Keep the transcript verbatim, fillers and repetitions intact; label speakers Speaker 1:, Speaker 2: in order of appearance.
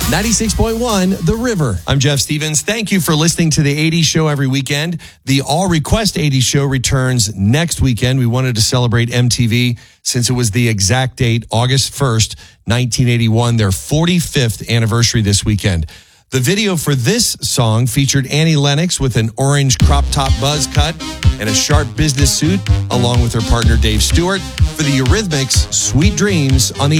Speaker 1: ninety-six point one The River. I'm Jeff Stevens. Thank you for listening to the eighties Show every weekend. The All Request eighties Show returns next weekend. We wanted to celebrate M T V since it was the exact date, August first, nineteen eighty-one, their forty-fifth anniversary this weekend. The video for this song featured Annie Lennox with an orange crop top buzz cut and a sharp business suit, along with her partner Dave Stewart, for the Eurythmics' Sweet Dreams on the